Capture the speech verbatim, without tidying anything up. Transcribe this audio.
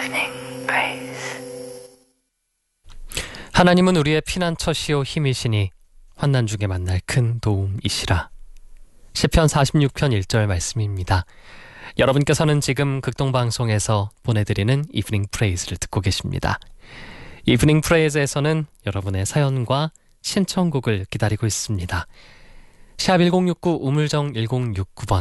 Evening Praise. 하나님은 우리의 피난처시오 힘이시니 환난 중에 만날 큰 도움이시라. 시편 사십육 편 일 절 말씀입니다. 여러분께서는 지금 극동방송에서 보내드리는 이브닝 프레이즈를 듣고 계십니다. 이브닝 프레이즈에서는 여러분의 사연과 신청곡을 기다리고 있습니다. 샵 일공육구 우물정 일공육구 번